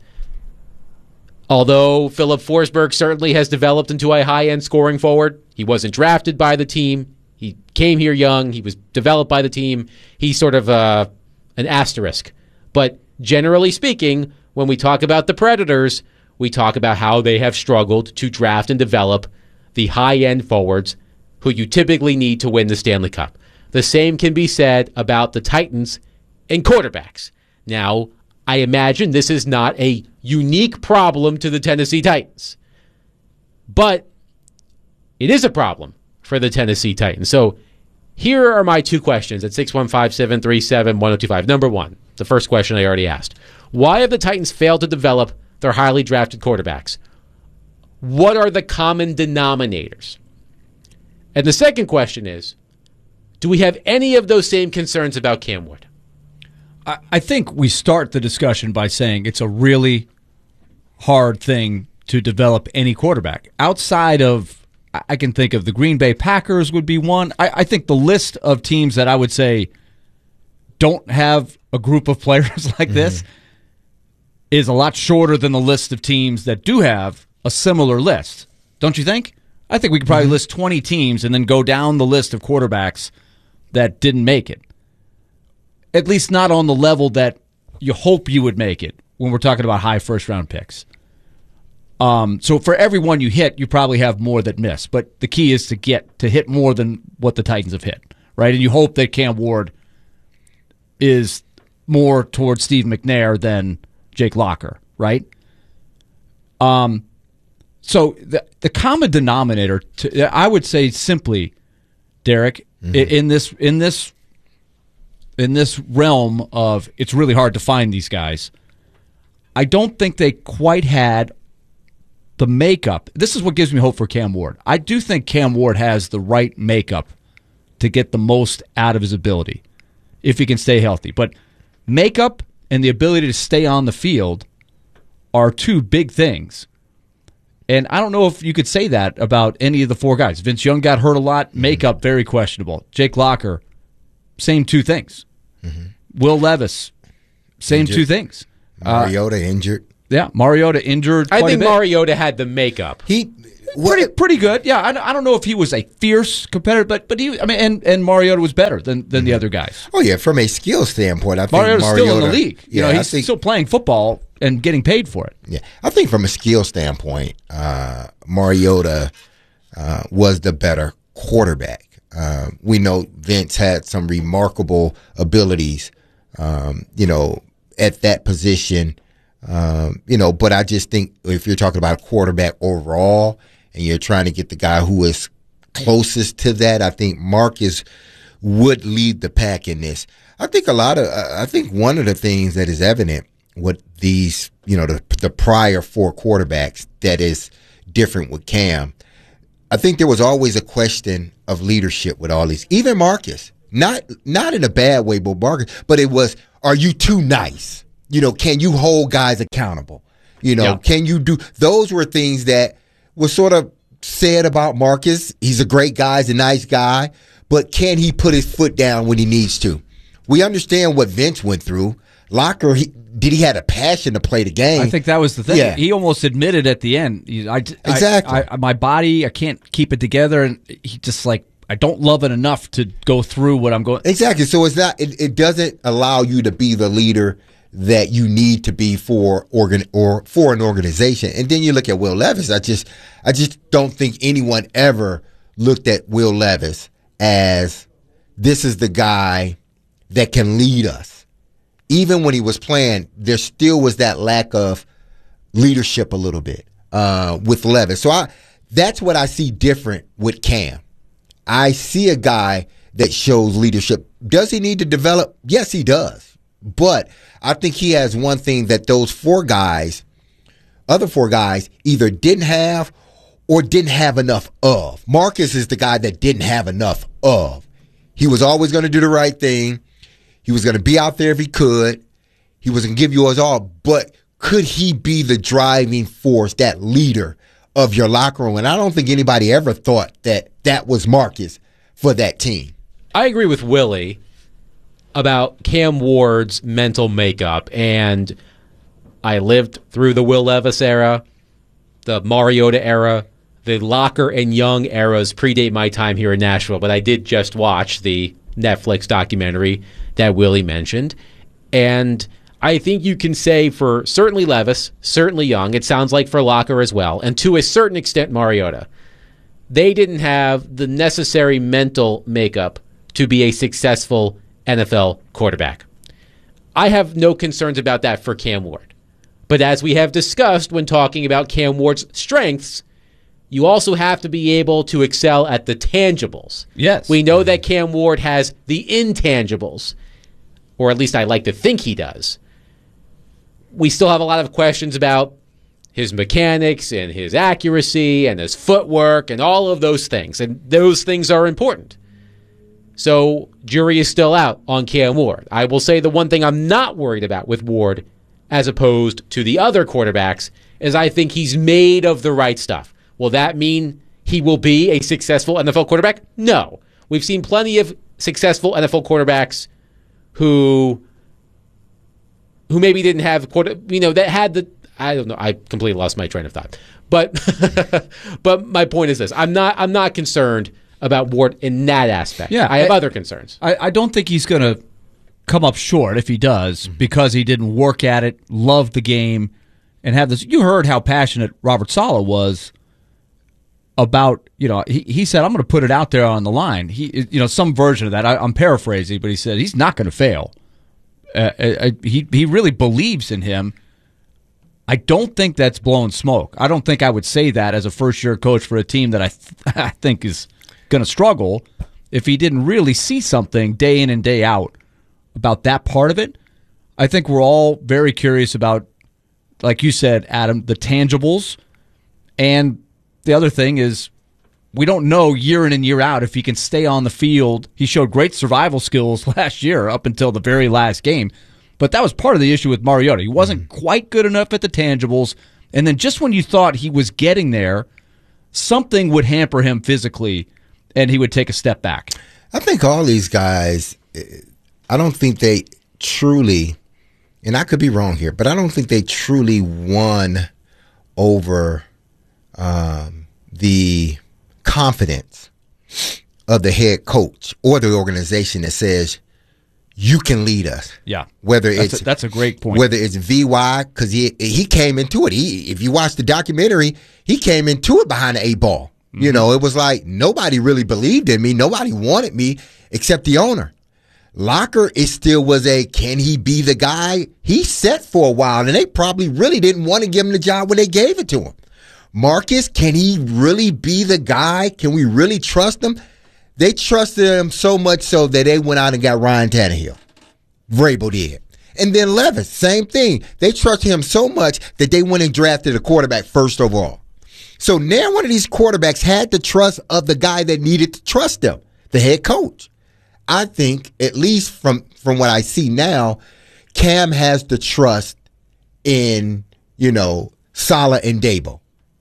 Although Philip Forsberg certainly has developed into a high-end scoring forward, he wasn't drafted by the team. He came here young. He was developed by the team. He's sort of uh, an asterisk. But generally speaking, when we talk about the Predators, we talk about how they have struggled to draft and develop the high-end forwards who you typically need to win the Stanley Cup. The same can be said about the Titans and quarterbacks. Now, I imagine this is not a unique problem to the Tennessee Titans, but it is a problem for the Tennessee Titans. So here are my two questions at six one five, seven three seven, one oh two five. Number one, the first question I already asked. Why have the Titans failed to develop their highly drafted quarterbacks? What are the common denominators? And the second question is, do we have any of those same concerns about Cam Wood? I think we start the discussion by saying it's a really hard thing to develop any quarterback. Outside of, I can think of the Green Bay Packers would be one. I, I think the list of teams that I would say don't have a group of players like mm-hmm. this is a lot shorter than the list of teams that do have a similar list. Don't you think? I think we could probably mm-hmm. list twenty teams and then go down the list of quarterbacks that didn't make it. At least not on the level that you hope you would make it when we're talking about high first-round picks. Um, so for every one you hit, you probably have more that miss. But the key is to get to hit more than what the Titans have hit, right? And you hope that Cam Ward is more towards Steve McNair than Jake Locker, right? Um, so the the common denominator, to, I would say simply, Derek, mm-hmm. in, in this in this in this realm of it's really hard to find these guys. I don't think they quite had the makeup. This is what gives me hope for Cam Ward. I do think Cam Ward has the right makeup to get the most out of his ability if he can stay healthy. But makeup and the ability to stay on the field are two big things. And I don't know if you could say that about any of the four guys. Vince Young got hurt a lot. Makeup, very questionable. Jake Locker, same two things. Mm-hmm. Will Levis, same injured. two things. Mariota uh, injured. Yeah, Mariota injured. I quite think a bit. Mariota had the makeup. He pretty pretty good. Yeah, I, I don't know if he was a fierce competitor, but but he. I mean, and, and Mariota was better than, than mm-hmm. the other guys. Oh yeah, from a skill standpoint, I think Mariota's Mariota, still in the league. You yeah, know, he's think, still playing football and getting paid for it. Yeah, I think from a skill standpoint, uh, Mariota uh, was the better quarterback. Uh, we know Vince had some remarkable abilities, um, you know, at that position. Um, you know, but I just think if you're talking about a quarterback overall and you're trying to get the guy who is closest to that, I think Marcus would lead the pack in this. I think a lot of, uh, I think one of the things that is evident with these, you know, the, the prior four quarterbacks that is different with Cam, I think there was always a question of leadership with all these, even Marcus, not, not in a bad way, but Marcus, but it was, are you too nice? You know, can you hold guys accountable? You know, yeah. can you do – those were things that were sort of said about Marcus. He's a great guy. He's a nice guy. But can he put his foot down when he needs to? We understand what Vince went through. Locker, he, did he have a passion to play the game? I think that was the thing. Yeah. He almost admitted at the end. I, exactly. I, I, my body, I can't keep it together. And he just like, I don't love it enough to go through what I'm going. Exactly. So it's not. It, it doesn't allow you to be the leader that you need to be for organ or for an organization. And then you look at Will Levis. I just, I just don't think anyone ever looked at Will Levis as this is the guy that can lead us. Even when he was playing, there still was that lack of leadership a little bit uh, with Levis. So I, that's what I see different with Cam. I see a guy that shows leadership. Does he need to develop? Yes, he does. But I think he has one thing that those four guys, other four guys, either didn't have or didn't have enough of. Marcus is the guy that didn't have enough of. He was always going to do the right thing. He was going to be out there if he could. He was going to give you his all. But could he be the driving force, that leader of your locker room? And I don't think anybody ever thought that that was Marcus for that team. I agree with Willie about Cam Ward's mental makeup, and I lived through the Will Levis era, the Mariota era, the Locker and Young eras predate my time here in Nashville, but I did just watch the Netflix documentary that Willie mentioned, and I think you can say for certainly Levis, certainly Young, it sounds like for Locker as well, and to a certain extent Mariota, they didn't have the necessary mental makeup to be a successful N F L quarterback. I have no concerns about that for Cam Ward. But as we have discussed when talking about Cam Ward's strengths, you also have to be able to excel at the tangibles. Yes. We know that Cam Ward has the intangibles, or at least I like to think he does. We still have a lot of questions about his mechanics and his accuracy and his footwork and all of those things, and those things are important. So, jury is still out on Cam Ward. I will say the one thing I'm not worried about with Ward, as opposed to the other quarterbacks, is I think he's made of the right stuff. Will that mean he will be a successful N F L quarterback? No. We've seen plenty of successful N F L quarterbacks who who maybe didn't have, quarter, you know, that had the, I don't know, I completely lost my train of thought. But but my point is this. I'm not I'm not concerned about Ward in that aspect. Yeah, I have I, other concerns. I, I don't think he's going to come up short if he does, mm-hmm. because he didn't work at it, love the game, and have this. You heard how passionate Robert Saleh was about, you know, he, he said, I'm going to put it out there on the line. He, you know, some version of that. I, I'm paraphrasing, but he said he's not going to fail. Uh, uh, he he really believes in him. I don't think that's blowing smoke. I don't think I would say that as a first-year coach for a team that I th- I think is going to struggle if he didn't really see something day in and day out about that part of it. I think we're all very curious about, like you said, Adam, the tangibles. And the other thing is we don't know year in and year out if he can stay on the field. He showed great survival skills last year up until the very last game. But that was part of the issue with Mariota. He wasn't quite good enough at the tangibles. And then just when you thought he was getting there, something would hamper him physically, and he would take a step back. I think all these guys, I don't think they truly, and I could be wrong here, but I don't think they truly won over um, the confidence of the head coach or the organization that says, you can lead us. Yeah, whether that's it's a, that's a great point. Whether it's V Y, because he he came into it. He if you watch the documentary, he came into it behind the eight ball. Mm-hmm. You know, it was like nobody really believed in me. Nobody wanted me except the owner. Locker, it still was a can he be the guy? He set for a while, and they probably really didn't want to give him the job when they gave it to him. Marcus, can he really be the guy? Can we really trust him? They trusted him so much so that they went out and got Ryan Tannehill. Vrabel did. And then Levis, same thing. They trusted him so much that they went and drafted a quarterback first overall. So now one of these quarterbacks had the trust of the guy that needed to trust them, the head coach. I think, at least from, from what I see now, Cam has the trust in, you know, Saleh and Dabo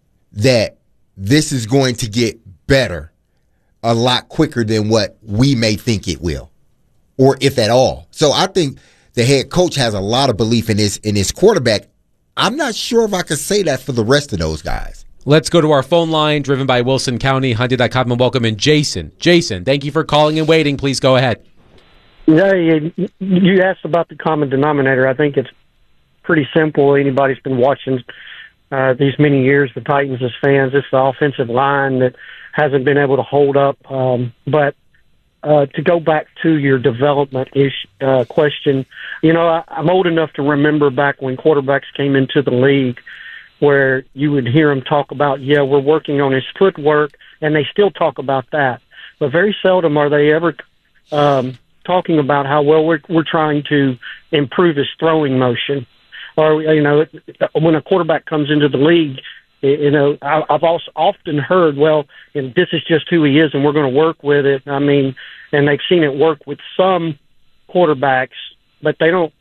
that this is going to get better a lot quicker than what we may think it will, or if at all. So I think the head coach has a lot of belief in his in his quarterback. I'm not sure if I could say that for the rest of those guys. Let's go to our phone line, driven by Wilson County, Hyundai dot com, and welcome in Jason. Jason, thank you for calling and waiting. Please go ahead. Yeah, you, you asked about the common denominator. I think it's pretty simple. Anybody's been watching uh, these many years, the Titans as fans, it's the offensive line that hasn't been able to hold up. Um, but uh, to go back to your development ish, uh, question, you know, I, I'm old enough to remember back when quarterbacks came into the league where you would hear them talk about, yeah, we're working on his footwork, and they still talk about that. But very seldom are they ever um, talking about how well we're, we're trying to improve his throwing motion. Or, you know, when a quarterback comes into the league, you know, I've also often heard, well, you know, this is just who he is, and we're going to work with it. I mean, and they've seen it work with some quarterbacks, but they don't.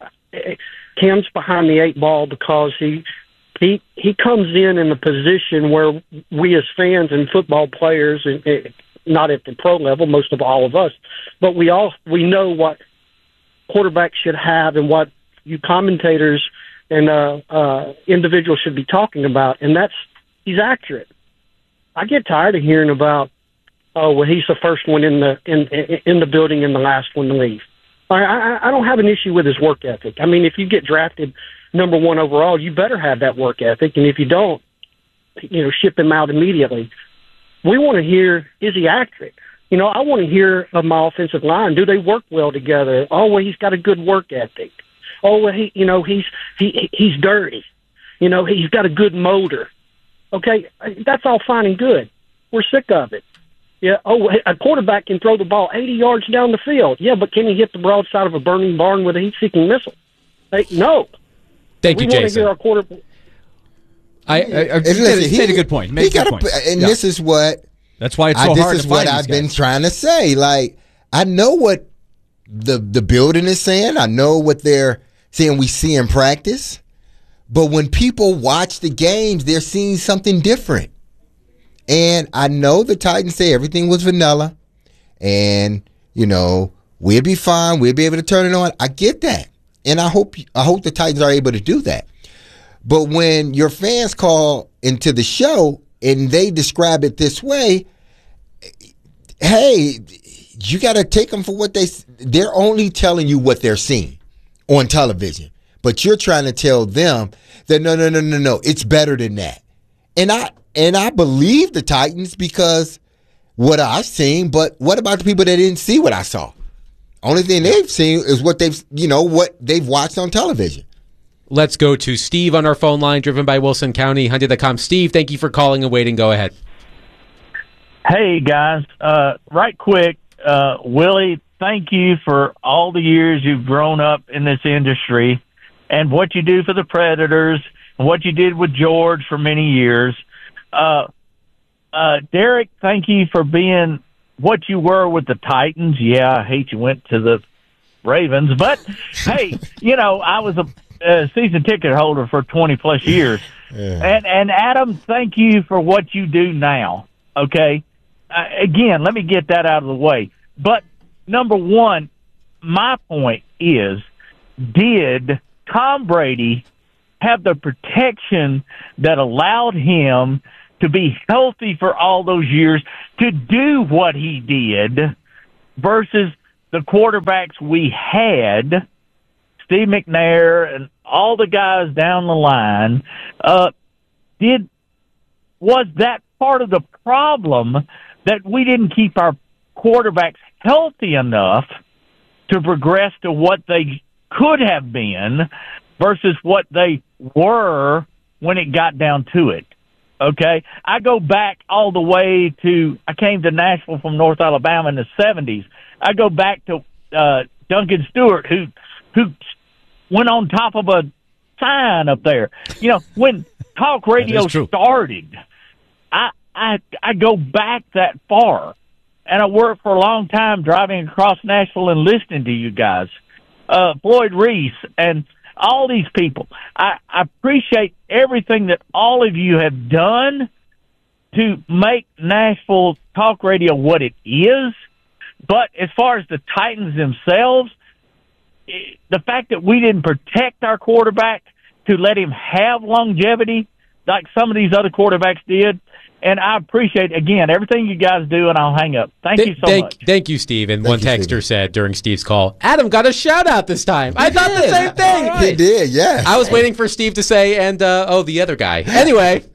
Cam's behind the eight ball because he he he comes in in the position where we as fans and football players, not at the pro level, most of all of us, but we all we know what quarterbacks should have and what you commentators and uh, uh, individuals should be talking about, and that's. He's accurate. I get tired of hearing about, oh, well, he's the first one in the in in the building and the last one to leave. I, I, I don't have an issue with his work ethic. I mean, if you get drafted number one overall, you better have that work ethic, and if you don't, you know, ship him out immediately. We want to hear, is he accurate? You know, I want to hear of my offensive line. Do they work well together? Oh, well, he's got a good work ethic. Oh, well, he, you know, he's he he's dirty. You know, he's got a good motor. Okay, that's all fine and good. We're sick of it. Yeah. Oh, a quarterback can throw the ball eighty yards down the field. Yeah, but can he hit the broadside of a burning barn with a heat-seeking missile? Hey, no. Thank we you, want Jason. to hear our quarterback. I, I, I he, listen, he made a good point. He made He a good got point. a, and Yeah. this is what That's why it's so I, hard This to is what find I've these been guys. trying to say. Like, I know what the the building is saying. I know what they're saying we see in practice. But when people watch the games, they're seeing something different. And I know the Titans say everything was vanilla and, you know, we'll be fine. We'll be able to turn it on. I get that. And I hope I hope the Titans are able to do that. But when your fans call into the show and they describe it this way, hey, you got to take them for what they they're only telling you what they're seeing on television. but you're trying to tell them that no, no, no, no, no, it's better than that. And I and I believe the Titans because what I've seen, but what about the people that didn't see what I saw? Only thing they've seen is what they've, you know, what they've watched on television. Let's go to Steve on our phone line, driven by Wilson County, Hyundai dot com. Steve, thank you for calling and waiting. Go ahead. Hey, guys. Uh, right quick, uh, Willie, thank you for all the years you've grown up in this industry and what you do for the Predators and what you did with George for many years. Uh, uh, Derek, thank you for being what you were with the Titans. Yeah, I hate you went to the Ravens, but hey, you know, I was a, a season ticket holder for twenty plus years. Yeah. And, and Adam, thank you for what you do now. Okay. Uh, again, let me get that out of the way. But number one, my point is, did Tom Brady have the protection that allowed him to be healthy for all those years to do what he did versus the quarterbacks we had, Steve McNair and all the guys down the line? Uh, did was that part of the problem that we didn't keep our quarterbacks healthy enough to progress to what they could have been versus what they were when it got down to it? Okay, I go back all the way to, I came to Nashville from North Alabama in the seventies. I go back to uh, Duncan Stewart, who who went on top of a sign up there. You know, when talk radio started, I, I I go back that far, and I worked for a long time driving across Nashville and listening to you guys, uh, Floyd Reese, and all these people. I, I appreciate everything that all of you have done to make Nashville talk radio what it is. But as far as the Titans themselves, the fact that we didn't protect our quarterback to let him have longevity like some of these other quarterbacks did. And I appreciate, again, everything you guys do, and I'll hang up. Thank Th- you so thank, much. Thank you, Steve. And Thank one you, texter Steven. said during Steve's call, Adam got a shout-out this time. I thought the same thing. Right. He did, yeah. I was waiting for Steve to say, and, uh, oh, the other guy. Anyway,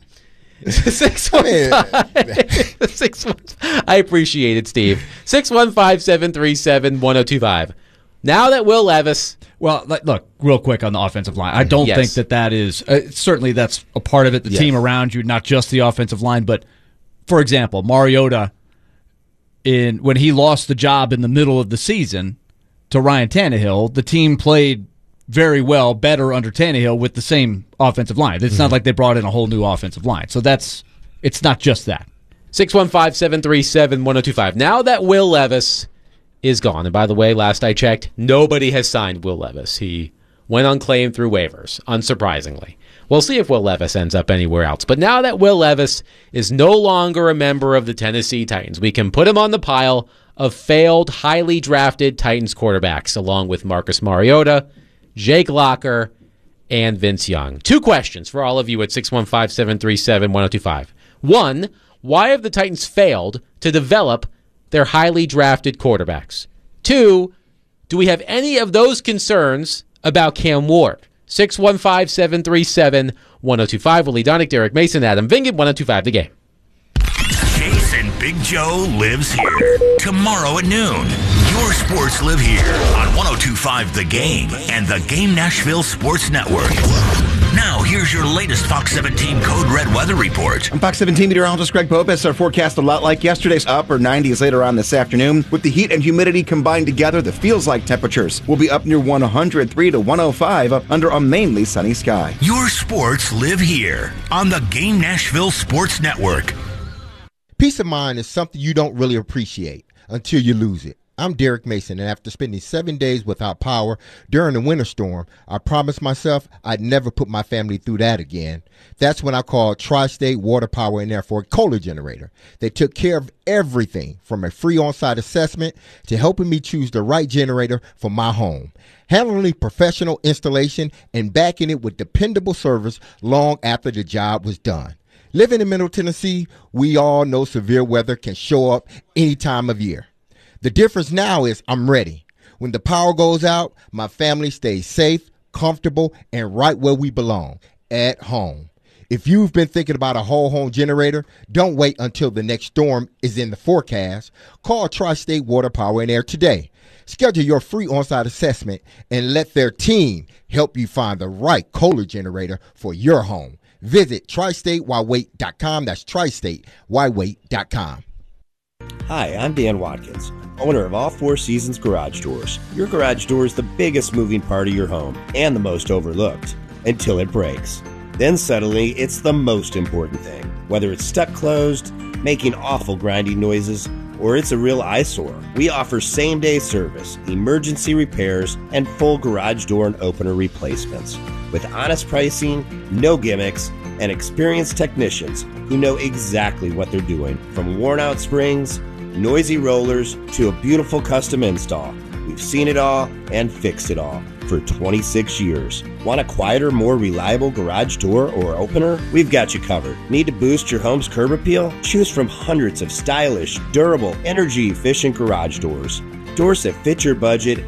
six one five. six one, I appreciate it, Steve. six one five, seven three seven, one oh two five. Now that Will Levis... Well, look, real quick on the offensive line. I don't Yes. think that that is uh, certainly that's a part of it. The Yes. team around you, not just the offensive line. But for example, Mariota, in when he lost the job in the middle of the season to Ryan Tannehill, the team played very well, better under Tannehill with the same offensive line. It's Mm-hmm. not like they brought in a whole new offensive line. So that's it's not just that. six one five, seven three seven, one oh two five. Now that Will Levis is gone, and by the way, last I checked, nobody has signed Will Levis. He went unclaimed through waivers, unsurprisingly. We'll see if Will Levis ends up anywhere else. But now that Will Levis is no longer a member of the Tennessee Titans, we can put him on the pile of failed, highly drafted Titans quarterbacks, along with Marcus Mariota, Jake Locker, and Vince Young. Two questions for all of you at six one five, seven three seven, one oh two five. One, why have the Titans failed to develop their highly drafted quarterbacks? Two, do we have any of those concerns about Cam Ward? six one five, seven three seven, one oh two five. Willie Donick, Derek Mason, Adam Vingan, one oh two five The Game. Jason Big Joe lives here. Tomorrow at noon, your sports live here on one oh two five The Game and the Game Nashville Sports Network. Now, here's your latest Fox seventeen Code Red weather report. I'm Fox seventeen meteorologist Greg Popes. Our forecast a lot like yesterday's, upper nineties later on this afternoon. With the heat and humidity combined together, the feels-like temperatures will be up near one hundred three to one oh five under a mainly sunny sky. Your sports live here on the Game Nashville Sports Network. Peace of mind is something you don't really appreciate until you lose it. I'm Derek Mason, and after spending seven days without power during the winter storm, I promised myself I'd never put my family through that again. That's when I called Tri-State Water Power and Air for a Kohler generator. They took care of everything from a free on-site assessment to helping me choose the right generator for my home, handling professional installation, and backing it with dependable service long after the job was done. Living in Middle Tennessee, we all know severe weather can show up any time of year. The difference now is I'm ready. When the power goes out, my family stays safe, comfortable, and right where we belong, at home. If you've been thinking about a whole home generator, don't wait until the next storm is in the forecast. Call Tri-State Water, Power, and Air today. Schedule your free on-site assessment and let their team help you find the right Kohler generator for your home. Visit tri state why wait dot com. That's tri state why wait dot com. Hi, I'm Dan Watkins, owner of All Four Seasons Garage Doors. Your garage door is the biggest moving part of your home and the most overlooked until it breaks. Then suddenly, it's the most important thing. Whether it's stuck closed, making awful grinding noises, or it's a real eyesore, we offer same-day service, emergency repairs, and full garage door and opener replacements. With honest pricing, no gimmicks, and experienced technicians who know exactly what they're doing. From worn-out springs, noisy rollers, to a beautiful custom install, we've seen it all and fixed it all for twenty-six years. Want a quieter, more reliable garage door or opener? We've got you covered. Need to boost your home's curb appeal? Choose from hundreds of stylish, durable, energy-efficient garage doors. Doors that fit your budget